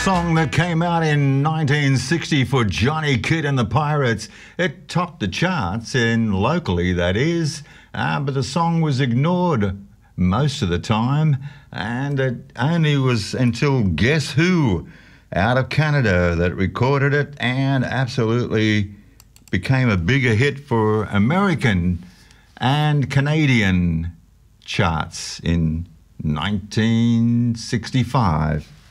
song that came out in 1960 for Johnny Kidd and the Pirates. It topped the charts, locally that is, but the song was ignored most of the time, and it only was until Guess Who out of Canada that recorded it and absolutely became a bigger hit for American and Canadian charts in 1965.